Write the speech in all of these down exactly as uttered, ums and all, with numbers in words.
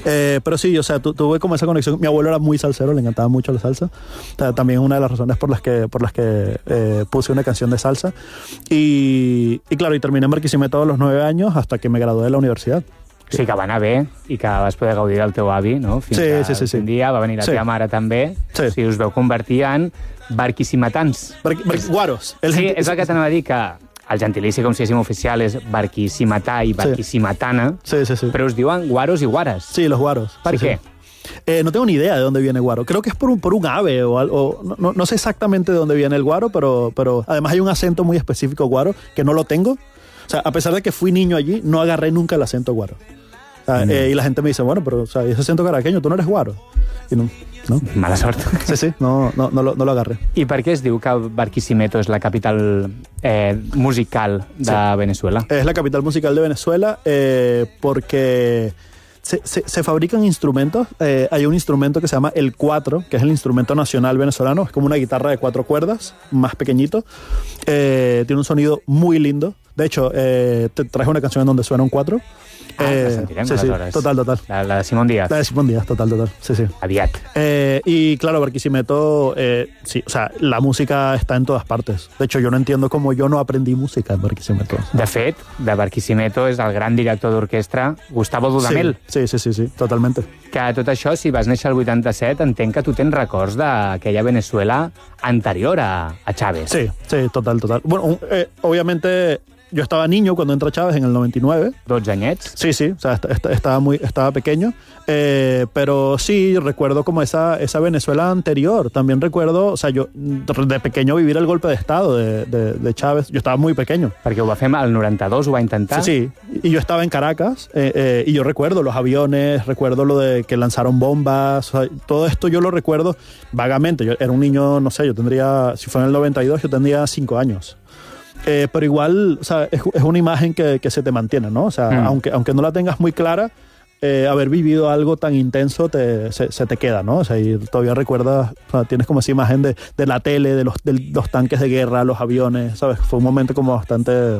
Eh, pero sí, o sea, tu, tuve como esa conexión. Mi abuelo era muy salsero, le encantaba mucho la salsa. O sea, también una de las razones por las que, por las que eh, puse una canción de salsa. Y, y claro, y terminé en Barquisimeto a los nueve años hasta que me gradué de la universidad. O sigui que va anar bé i que vas poder gaudir del teu avi, no? Fins sí, que sí, sí, sí. un dia va venir la sí. teva mare també. Sí. O sigui, us veu convertir en barquisimetans. Bar bar guaros. El sí, és el que t'anava a dir, que el gentilici, com si diguéssim oficial, és barquisimetà i barquisimetana, sí. Sí, sí, sí. però us diuen guaros i guares. Sí, los guaros. ¿Por sí, qué? Sí. Eh, no tengo ni idea de dónde viene guaro. Creo que es por un, por un ave o algo. No, no, no sé exactamente de dónde viene el guaro, pero, pero además hay un acento muy específico guaro que no lo tengo. O sea, a pesar de que fui niño allí, no agarré nunca el acento guaro. O sea, mm. eh, y la gente me dice, bueno, pero o sea, ese acento caraqueño, tú no eres guaro. Y no, no. Mala sort. Sí, sí, no, no, no, lo, no lo agarré. I per què es diu que Barquisimeto és la capital eh, musical de sí. Venezuela? Es la capital musical de Venezuela eh, porque se, se, se fabrican instrumentos. Eh, hay un instrumento que se llama el cuatro, que es el instrumento nacional venezolano. Es como una guitarra de cuatro cuerdas, más pequeñito. Eh, tiene un sonido muy lindo. De hecho, eh, te traje una canción en donde suena un cuatro. Ah, eh, la sentirem, sí, sí, aleshores. total, total. La, la de Simón Díaz. La de Simón Díaz, total, total. Sí, sí. Aviat. Eh, y claro, Barquisimeto, eh, sí, o sea, la música está en todas partes. De hecho, yo no entiendo cómo yo no aprendí música en Barquisimeto. De fet, de Barquisimeto és el gran director d'orquestra Gustavo Dudamel. Sí, sí, sí, sí, totalmente. Que tot això, si vas néixer al vuitanta-set, entenc que tu tens records d'aquella Venezuela anterior a, a Chávez. Sí, sí, total, total. Bueno, eh, obviamente... Yo estaba niño cuando entra Chávez en el noventa y nueve. ¿doce anyets? Sí, sí, o sea, est est estaba, muy, estaba pequeño. Eh, pero sí, recuerdo como esa, esa Venezuela anterior. También recuerdo, o sea, yo de pequeño vivir el golpe de Estado de, de, de Chávez. Yo estaba muy pequeño. Perquè ho va fer al noranta-dos, ho va intentar. Sí, sí. Y yo estaba en Caracas eh, eh, y yo recuerdo los aviones, recuerdo lo de que lanzaron bombas. O sea, todo esto yo lo recuerdo vagamente. Yo era un niño, no sé, yo tendría, si fue en el noventa y dos, yo tendría cinco años. Eh, pero igual, o sea, es, es una imagen que, que se te mantiene, ¿no? O sea, mm. aunque, aunque no la tengas muy clara, eh, haber vivido algo tan intenso te, se, se te queda, ¿no? O sea, y todavía recuerdas, o sea, tienes como esa imagen de, de la tele, de los, de los tanques de guerra, los aviones, ¿sabes? Fue un momento como bastante...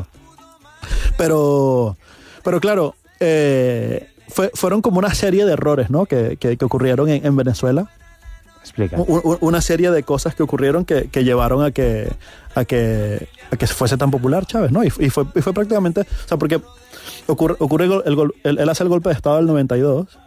Pero, pero claro, eh, fue, fueron como una serie de errores, ¿no? Que, que, que ocurrieron en, en Venezuela. Explica. Una serie de cosas que ocurrieron que, que llevaron a que, a, que, a que fuese tan popular Chávez, ¿no? Y, y, fue, y fue prácticamente... O sea, porque ocurre, ocurre el, el, el, él hace el golpe de Estado del noventa y dos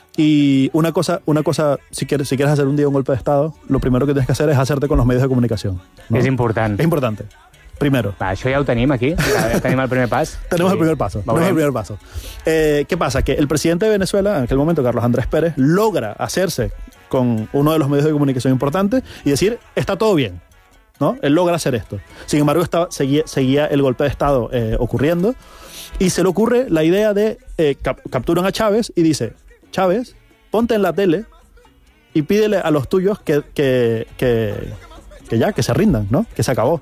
y una cosa, una cosa si, quieres, si quieres hacer un día un golpe de Estado, lo primero que tienes que hacer es hacerte con los medios de comunicación, ¿no? És important. Es importante. Primero. Va, això ja ho tenim aquí. Ja tenim el primer pas. Tenemos sí. el primer paso. Tenemos el primer paso. Eh, ¿Qué pasa? Que el presidente de Venezuela, en aquel momento, Carlos Andrés Pérez, logra hacerse con uno de los medios de comunicación importantes y decir, está todo bien, ¿no? Él logra hacer esto. Sin embargo, estaba, seguía, seguía el golpe de Estado eh, ocurriendo y se le ocurre la idea de eh, cap capturan a Chávez y dice, Chávez, ponte en la tele y pídele a los tuyos que, que, que, que ya, que se rindan, ¿no? Que se acabó.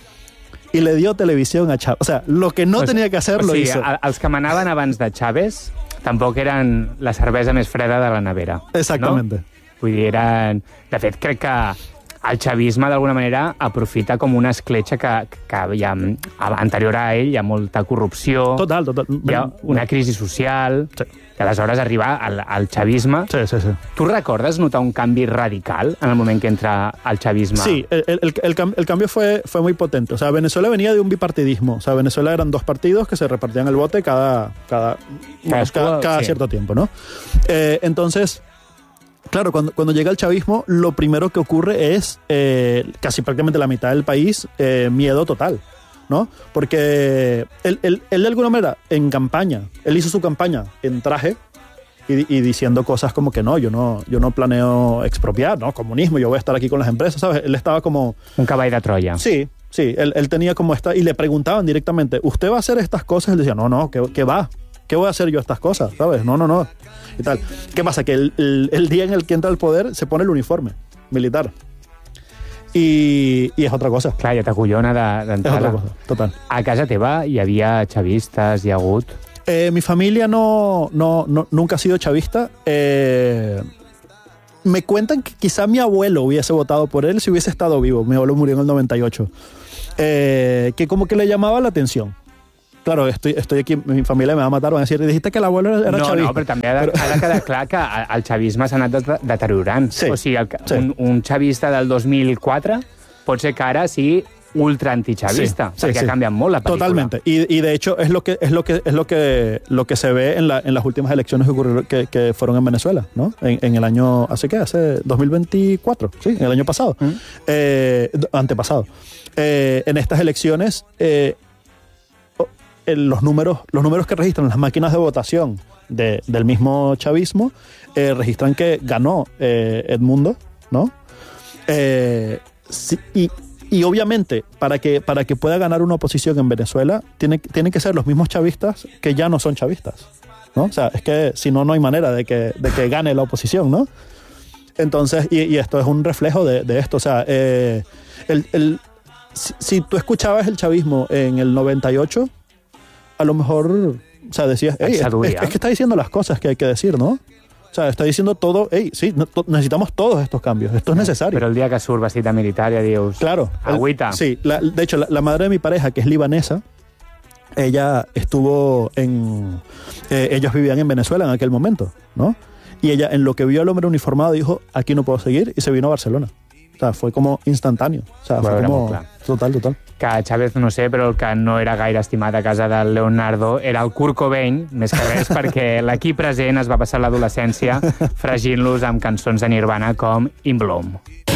Y le dio televisión a Chávez. O sea, lo que no o tenía que hacer o lo sigui, hizo. Els que manaven abans de Chávez tampoc eren la cervesa més freda de la nevera. Exactamente. No? Vull dir, eren... De fet, crec que el xavisme, d'alguna manera, aprofita com una escletxa que, que hi ha, anterior a ell hi ha molta corrupció. Total, total. Hi ha una crisi social, sí. que aleshores arriba al, al xavisme. Sí, sí, sí. Tu recordes notar un canvi radical en el moment que entra al xavisme? Sí, el, el, el, el cambio fue, fue muy potente. O sea, Venezuela venía de un bipartidismo. O sea, Venezuela eran dos partidos que se repartían el bote cada, cada, bueno, cada, cada sí. cierto tiempo, ¿no? Eh, entonces... Claro, cuando, cuando llega el chavismo, lo primero que ocurre es eh, casi prácticamente la mitad del país, eh, miedo total, ¿no? Porque él, él, él de alguna manera, en campaña, él hizo su campaña en traje y, y diciendo cosas como que no, yo no, yo no planeo expropiar, ¿no? Comunismo, yo voy a estar aquí con las empresas, ¿sabes? Él estaba como... Un cavall de Troya. Sí, sí, él, él tenía como esta... Y le preguntaban directamente, ¿usted va a hacer estas cosas? Él decía, no, no, ¿qué, qué va? ¿Qué voy a hacer yo estas cosas? ¿Sabes? No, no, no. Y tal. ¿Qué pasa? Que el, el, el día en el que entra al poder se pone el uniforme militar. Y, y es otra cosa. Clar, ja t'acollona d'entrada. Es otra cosa, total. A casa teva hi havia xavistes, hi ha hagut? Eh, mi familia no, no, no, nunca ha sido chavista. Eh, me cuentan que quizá mi abuelo hubiese votado por él si hubiese estado vivo. Mi abuelo murió en el noventa y ocho. Eh, que como que le llamaba la atención. Claro, estoy, estoy aquí, mi familia me va a matar, van a decir, dijiste que l'abuelo era no, xavi. No, però també ha de, però... ha de quedar clar que el xavisme s'ha anat deteriorant. Sí, o sigui, el, sí. un, un xavista del dos mil quatre pot ser que ara sigui ultra antichavista, sí, porque sí, ha cambiado sí. mucho la película. Totalmente. Y, y de hecho es lo que es lo que es lo que lo que se ve en, la, en las últimas elecciones que ocurrieron que, que fueron en Venezuela, ¿no? En, en el año hace qué, hace dos mil veinticuatro, sí, en el año pasado, ¿Mm? eh, antepasado. Eh, en estas elecciones eh, los números los números que registran las máquinas de votación de, del mismo chavismo eh, registran que ganó eh, Edmundo, ¿no? Eh, sí, y Y obviamente, para que, para que pueda ganar una oposición en Venezuela, tiene, tienen que ser los mismos chavistas que ya no son chavistas, ¿no? O sea, es que si no, no hay manera de que, de que gane la oposición, ¿no? Entonces, y, y esto es un reflejo de, de esto. O sea, eh, el, el, si, si tú escuchabas el chavismo en el noventa y ocho, a lo mejor, o sea, decías, hey, es, es, es que está diciendo las cosas que hay que decir, ¿no? O sea, está diciendo todo, hey, sí, no, to, necesitamos todos estos cambios, esto es necesario. Pero el día que surt vestit de militar ja dius... Claro. Agüita. El, sí, la, de hecho, la, la madre de mi pareja, que es libanesa, ella estuvo en... Eh, ellos vivían en Venezuela en aquel momento, ¿no? Y ella, en lo que vio al hombre uniformado, dijo, aquí no puedo seguir, y se vino a Barcelona. O sea, fue como instantáneo. O sea, bueno, fue como... Total, total. Que Chávez, no sé, però el que no era gaire estimat a casa del Leonardo era el Kurt Cobain, més que res perquè l'equip present es va passar l'adolescència fregint-los amb cançons de Nirvana com In Bloom.